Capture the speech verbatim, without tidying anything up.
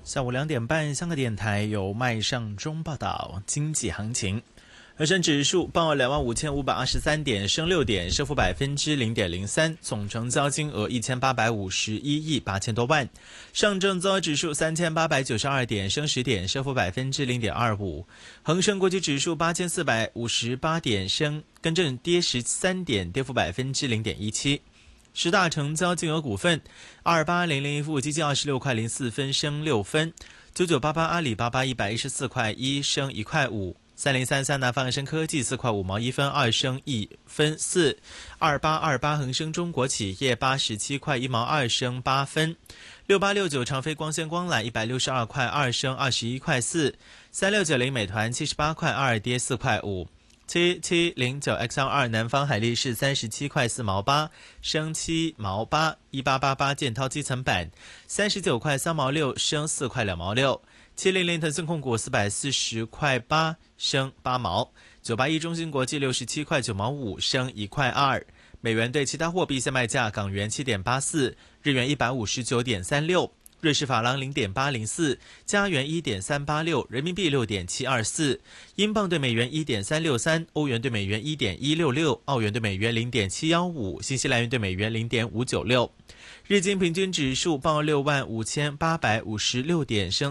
下午两点半，香港电台由麦尚中报道经济行情。恒生指数报两万五千五百二十三点，升六点，升幅百分之零点零三，总成交金额一千八百五十一亿八千多万。上证综合指数三千八百九十二点，升十点，升幅百分之零点二五。恒生国际指数八千四百五十八点，升更正跌十三点，跌幅百分之零点一七。十大成交金额股份：二八零零富基金二十六块零四分，升六分；九九八八阿里巴巴一百一十四块一，升一块五。三零三三南方恒生科技四块五毛一分，二升一分四。二八二八恒生中国企业八十七块一毛二，升八分。六八六九长飞光纤光缆一百六十二块二，升二十一块四。三六九零美团七十八块二，跌四块五。七七零九 X L 二南方海力士三十七块四毛八，升七毛八。一八八八建滔基层板三十九块三毛六，升四块两毛六。七零零腾讯控股四百四十块八，升八毛。九八一中芯国际六十七块九毛五，升一块二。美元对其他货币现卖价：港元七点八四，日元一百五十九点三六，瑞士法郎零点八零四，加元一点三八六，人民币六点七二四，英镑对美元一点三六三，欧元对美元一点一六六，澳元对美元零点七一五，新西兰元对美元零点五九六。日经平均指数报六万五千八百五十六点，升